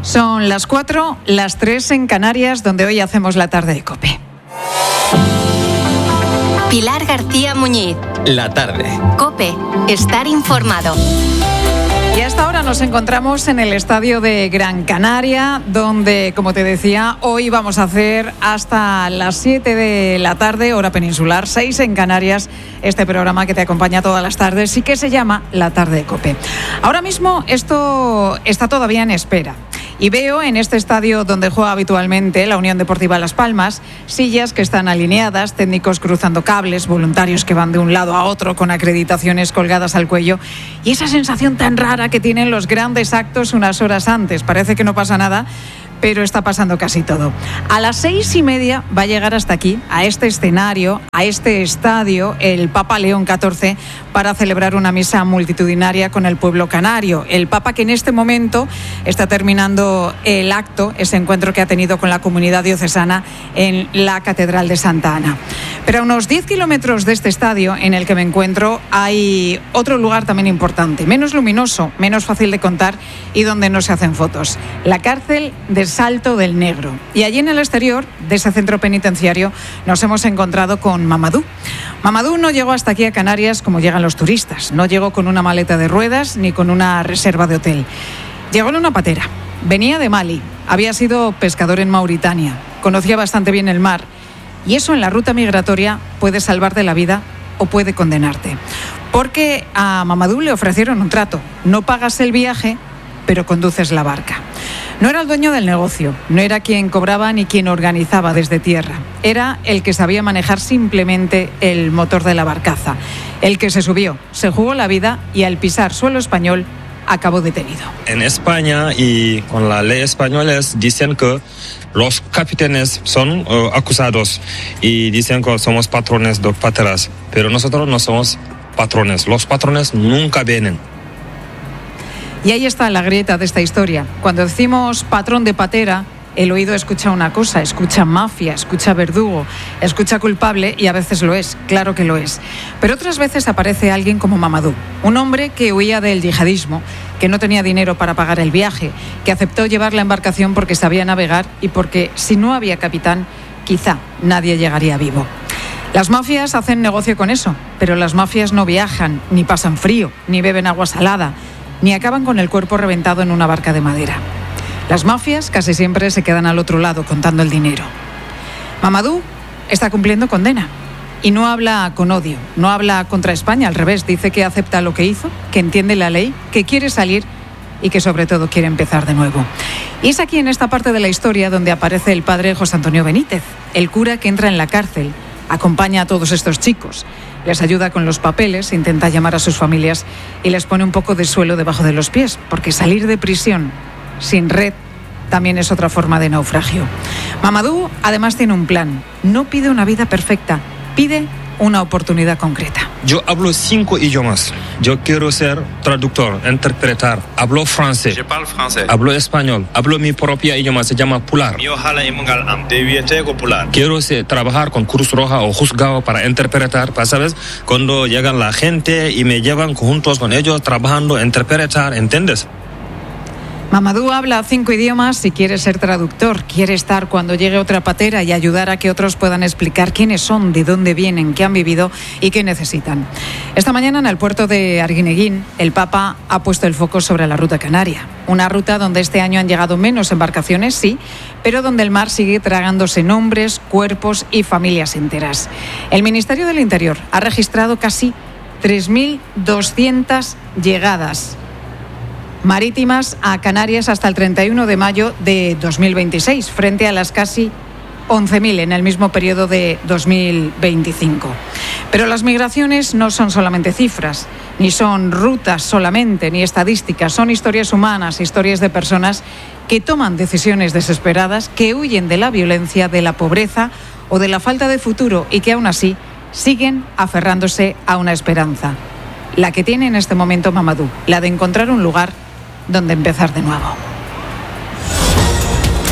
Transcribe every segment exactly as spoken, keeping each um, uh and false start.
Son las cuatro, las tres en Canarias, donde hoy hacemos la tarde de COPE. Pilar García Muñiz. La tarde. COPE. Estar informado. Y hasta ahora nos encontramos en el estadio de Gran Canaria, donde, como te decía, hoy vamos a hacer hasta las siete de la tarde, hora peninsular, seis en Canarias, este programa que te acompaña todas las tardes y que se llama La Tarde de COPE. Ahora mismo esto está todavía en espera. Y veo en este estadio donde juega habitualmente la Unión Deportiva Las Palmas, sillas que están alineadas, técnicos cruzando cables, voluntarios que van de un lado a otro con acreditaciones colgadas al cuello y esa sensación tan rara que tienen los grandes actos unas horas antes. Parece que no pasa nada, pero está pasando casi todo. A las seis y media va a llegar hasta aquí, a este escenario, a este estadio, el Papa León catorce, para celebrar una misa multitudinaria con el pueblo canario. El Papa que en este momento está terminando el acto, ese encuentro que ha tenido con la comunidad diocesana en la Catedral de Santa Ana. Pero a unos diez kilómetros de este estadio en el que me encuentro hay otro lugar también importante, menos luminoso, menos fácil de contar y donde no se hacen fotos. La cárcel de Salto del Negro. Y allí en el exterior de ese centro penitenciario nos hemos encontrado con Mamadou. Mamadou no llegó hasta aquí a Canarias como llegan los turistas. No llegó con una maleta de ruedas ni con una reserva de hotel. Llegó en una patera. Venía de Mali. Había sido pescador en Mauritania. Conocía bastante bien el mar. Y eso en la ruta migratoria puede salvarte la vida o puede condenarte. Porque a Mamadou le ofrecieron un trato. No pagas el viaje, pero conduces la barca. No era el dueño del negocio, no era quien cobraba ni quien organizaba desde tierra. Era el que sabía manejar simplemente el motor de la barcaza. El que se subió, se jugó la vida y al pisar suelo español acabó detenido. En España y con la ley española dicen que los capitanes son uh, acusados y dicen que somos patrones de pateras, pero nosotros no somos patrones. Los patrones nunca vienen. Y ahí está la grieta de esta historia. Cuando decimos patrón de patera, el oído escucha una cosa, escucha mafia, escucha verdugo, escucha culpable y a veces lo es, claro que lo es. Pero otras veces aparece alguien como Mamadou, un hombre que huía del yihadismo, que no tenía dinero para pagar el viaje, que aceptó llevar la embarcación porque sabía navegar y porque si no había capitán, quizá nadie llegaría vivo. Las mafias hacen negocio con eso, pero las mafias no viajan, ni pasan frío, ni beben agua salada, ni acaban con el cuerpo reventado en una barca de madera. Las mafias casi siempre se quedan al otro lado contando el dinero. Mamadou está cumpliendo condena y no habla con odio, no habla contra España, al revés, dice que acepta lo que hizo, que entiende la ley, que quiere salir y que sobre todo quiere empezar de nuevo. Y es aquí en esta parte de la historia donde aparece el padre José Antonio Benítez, el cura que entra en la cárcel, acompaña a todos estos chicos, les ayuda con los papeles, intenta llamar a sus familias y les pone un poco de suelo debajo de los pies, porque salir de prisión sin red también es otra forma de naufragio. Mamadou además tiene un plan, no pide una vida perfecta, pide una oportunidad concreta. Yo hablo cinco idiomas. Yo quiero ser traductor, interpretar. Hablo francés. Je parle français. Hablo español. Hablo mi propio idioma, se llama Pular. Quiero ser, trabajar con Cruz Roja o juzgado para interpretar, ¿sabes? Cuando llegan la gente y me llevan juntos con ellos trabajando, interpretar, ¿entiendes? Mamadou habla cinco idiomas y quiere ser traductor. Quiere estar cuando llegue otra patera y ayudar a que otros puedan explicar quiénes son, de dónde vienen, qué han vivido y qué necesitan. Esta mañana en el puerto de Arguineguín, el Papa ha puesto el foco sobre la ruta canaria. Una ruta donde este año han llegado menos embarcaciones, sí, pero donde el mar sigue tragándose nombres, cuerpos y familias enteras. El Ministerio del Interior ha registrado casi tres mil doscientas llegadas marítimas a Canarias hasta el treinta y uno de mayo de dos mil veintiséis, frente a las casi once mil en el mismo periodo de dos mil veinticinco. Pero las migraciones no son solamente cifras, ni son rutas solamente, ni estadísticas, son historias humanas, historias de personas que toman decisiones desesperadas, que huyen de la violencia, de la pobreza o de la falta de futuro y que aún así siguen aferrándose a una esperanza. La que tiene en este momento Mamadou, la de encontrar un lugar donde empezar de nuevo.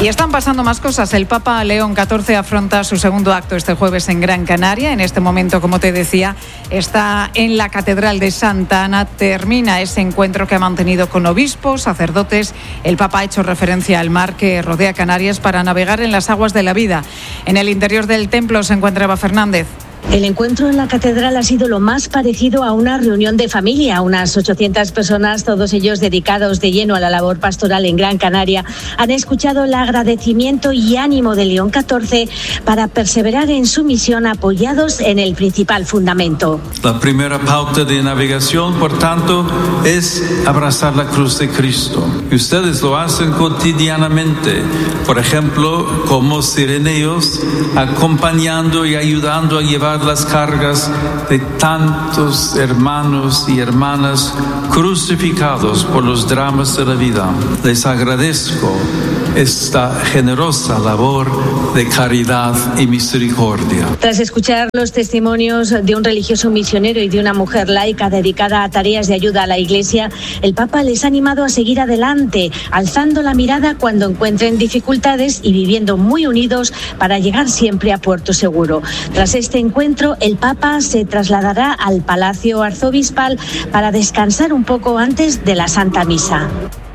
Y están pasando más cosas. El Papa León catorce afronta su segundo acto este jueves en Gran Canaria. En este momento, como te decía, está en la Catedral de Santa Ana. Termina ese encuentro que ha mantenido con obispos, sacerdotes. El Papa ha hecho referencia al mar que rodea Canarias para navegar en las aguas de la vida. En el interior del templo se encuentra Eva Fernández. El encuentro en la catedral ha sido lo más parecido a una reunión de familia. Unas ochocientas personas, todos ellos dedicados de lleno a la labor pastoral en Gran Canaria, han escuchado el agradecimiento y ánimo de León catorce para perseverar en su misión apoyados en el principal fundamento. La primera pauta de navegación, por tanto, es abrazar la cruz de Cristo. Y ustedes lo hacen cotidianamente, por ejemplo, como sireneos, acompañando y ayudando a llevar las cargas de tantos hermanos y hermanas crucificados por los dramas de la vida. Les agradezco esta generosa labor de caridad y misericordia. Tras escuchar los testimonios de un religioso misionero y de una mujer laica dedicada a tareas de ayuda a la Iglesia, el Papa les ha animado a seguir adelante, alzando la mirada cuando encuentren dificultades y viviendo muy unidos para llegar siempre a puerto seguro. Tras este encuentro, el Papa se trasladará al Palacio Arzobispal para descansar un poco antes de la Santa Misa.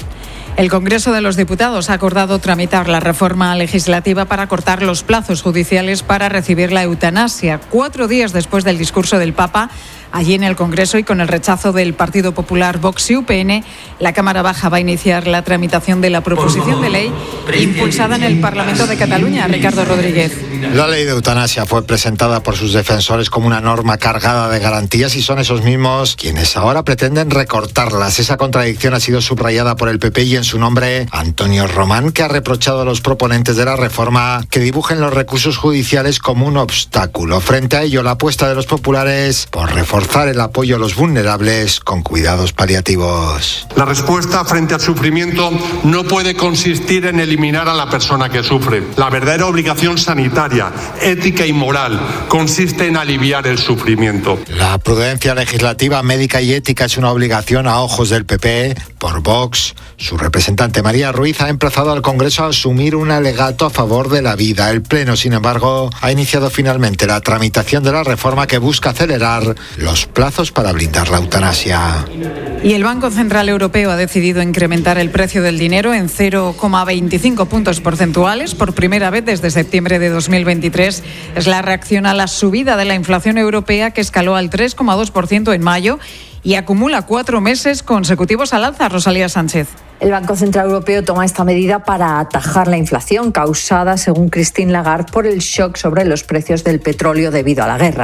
El Congreso de los Diputados ha acordado tramitar la reforma legislativa para cortar los plazos judiciales para recibir la eutanasia. Cuatro días después del discurso del Papa, allí en el Congreso y con el rechazo del Partido Popular, Vox y U P N, la Cámara Baja va a iniciar la tramitación de la proposición de ley impulsada en el Parlamento de Cataluña. Ricardo Rodríguez. La ley de eutanasia fue presentada por sus defensores como una norma cargada de garantías y son esos mismos quienes ahora pretenden recortarlas. Esa contradicción ha sido subrayada por el P P y en su nombre Antonio Román, que ha reprochado a los proponentes de la reforma que dibujen los recursos judiciales como un obstáculo. Frente a ello, la apuesta de los populares por reforzar el apoyo a los vulnerables con cuidados paliativos. La respuesta frente al sufrimiento no puede consistir en eliminar a la persona que sufre. La verdadera obligación sanitaria, ética y moral consiste en aliviar el sufrimiento. La prudencia legislativa, médica y ética es una obligación a ojos del P P. Por Vox, su representante María Ruiz ha emplazado al Congreso a asumir un alegato a favor de la vida. El Pleno, sin embargo, ha iniciado finalmente la tramitación de la reforma que busca acelerar los plazos para blindar la eutanasia. Y el Banco Central Europeo ha decidido incrementar el precio del dinero en cero coma veinticinco puntos porcentuales por primera vez desde septiembre de dos mil veintitrés. Es la reacción a la subida de la inflación europea que escaló al tres coma dos por ciento en mayo y acumula cuatro meses consecutivos al alza. Rosalía Sánchez. El Banco Central Europeo toma esta medida para atajar la inflación causada, según Christine Lagarde, por el shock sobre los precios del petróleo debido a la guerra.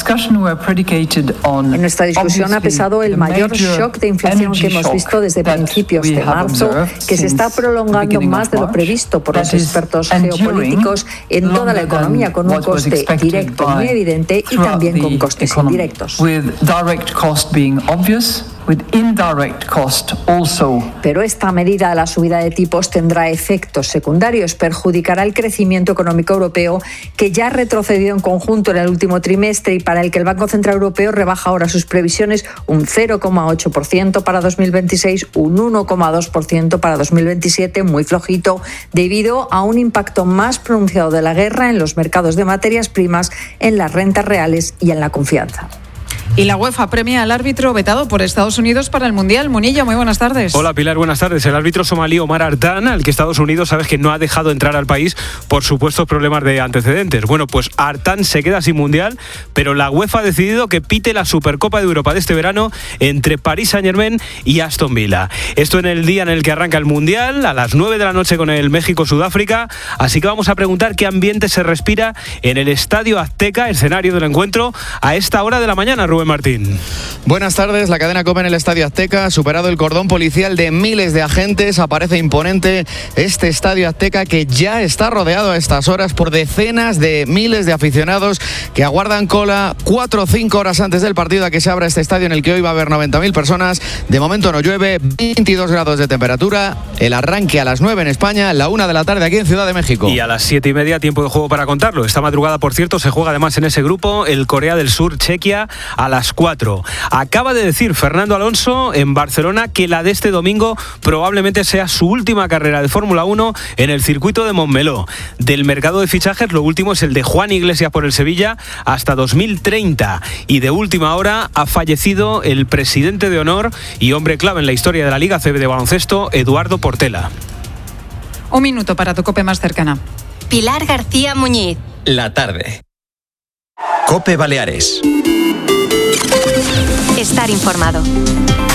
En nuestra discusión ha pesado el mayor shock de inflación que hemos visto desde principios de marzo, que se está prolongando más de lo previsto por los expertos geopolíticos en toda la economía, con un coste directo muy evidente y también con costes indirectos. Pero esta medida de la subida de tipos tendrá efectos secundarios, perjudicará el crecimiento económico europeo, que ya ha retrocedido en conjunto en el último trimestre y para el que el Banco Central Europeo rebaja ahora sus previsiones un cero coma ocho por ciento para dos mil veintiséis, un uno coma dos por ciento para dos mil veintisiete, muy flojito, debido a un impacto más pronunciado de la guerra en los mercados de materias primas, en las rentas reales y en la confianza. Y la UEFA premia al árbitro vetado por Estados Unidos para el Mundial. Munilla, muy buenas tardes. Hola Pilar, buenas tardes. El árbitro somalí Omar Artan, al que Estados Unidos sabes que no ha dejado entrar al país por supuestos problemas de antecedentes. Bueno, pues Artan se queda sin Mundial, pero la UEFA ha decidido que pite la Supercopa de Europa de este verano entre Paris Saint-Germain y Aston Villa. Esto en el día en el que arranca el Mundial, a las nueve de la noche con el México-Sudáfrica. Así que vamos a preguntar qué ambiente se respira en el Estadio Azteca, escenario del encuentro, a esta hora de la mañana. Rubén Martín. Buenas tardes. La cadena COPE en el Estadio Azteca ha superado el cordón policial de miles de agentes. Aparece imponente este Estadio Azteca, que ya está rodeado a estas horas por decenas de miles de aficionados que aguardan cola cuatro o cinco horas antes del partido a que se abra este estadio, en el que hoy va a haber noventa mil personas. De momento no llueve, veintidós grados de temperatura. El arranque a las nueve en España, la una de la tarde aquí en Ciudad de México. Y a las siete y media tiempo de juego para contarlo. Esta madrugada, por cierto, se juega además en ese grupo el Corea del Sur-Chequia. A a las cuatro. Acaba de decir Fernando Alonso en Barcelona que la de este domingo probablemente sea su última carrera de Fórmula uno en el circuito de Montmeló. Del mercado de fichajes, lo último es el de Juan Iglesias por el Sevilla hasta dos mil treinta. Y de última hora ha fallecido el presidente de honor y hombre clave en la historia de la Liga C B de baloncesto, Eduardo Portela. Un minuto para tu COPE más cercana. Pilar García Muñiz. La tarde. COPE Baleares. Estar informado.